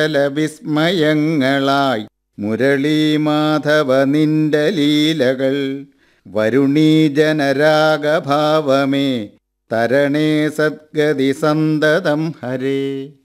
വിസ്മയങ്ങളായി മുരളീമാധവ നിന്റെ ലീലകൾ. വരുണീജനരാഗഭാവമേ തരണേ സദ്ഗതി സന്തതം ഹരേ.